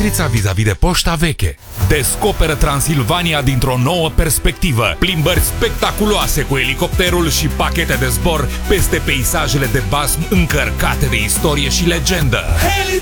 Bistrița vis-a-vis de Poșta Veche. Descoperă Transilvania dintr-o nouă perspectivă. Plimbări spectaculoase cu elicopterul și pachete de zbor peste peisajele de basm încărcate de istorie și legendă.